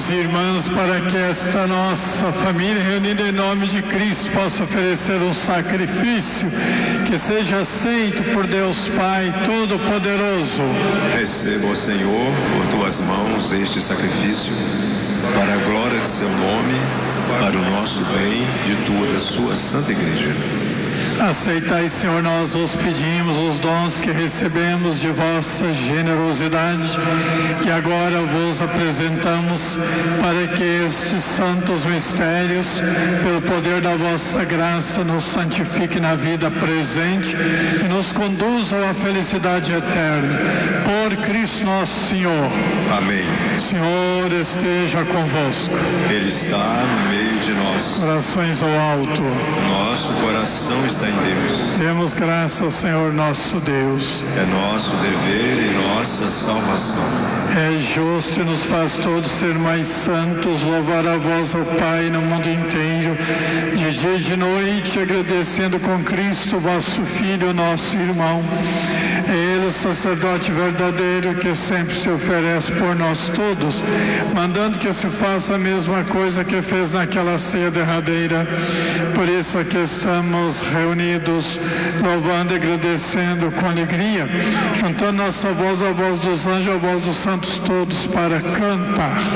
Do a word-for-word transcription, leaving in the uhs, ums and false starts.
irmãos e irmãs, para que esta nossa família reunida em nome de Cristo possa oferecer um sacrifício que seja aceito por Deus Pai Todo-Poderoso. Receba, ó Senhor, por tuas mãos este sacrifício, para a glória de seu nome, para o nosso bem, de toda a sua santa igreja. Aceitai, Senhor, nós vos pedimos os dons que recebemos de vossa generosidade e agora vos apresentamos para que estes santos mistérios, pelo poder da vossa graça, nos santifique na vida presente e nos conduzam à felicidade eterna. Por Cristo nosso Senhor. Amém. O Senhor esteja convosco. Ele está no meio de nós. Corações ao alto. Nosso coração está em Deus. Demos graça ao Senhor nosso Deus. É nosso dever e nossa salvação. É justo e nos faz todos ser mais santos, louvar a vós, ó Pai, no mundo inteiro, de dia e de noite, agradecendo com Cristo, vosso Filho, nosso irmão. É Ele o sacerdote verdadeiro que sempre se oferece por nós todos, mandando que se faça a mesma coisa que fez naquela ceia derradeira. Por isso aqui estamos reunidos, louvando e agradecendo com alegria, juntando nossa voz à voz dos anjos, à voz dos santos todos, para cantar.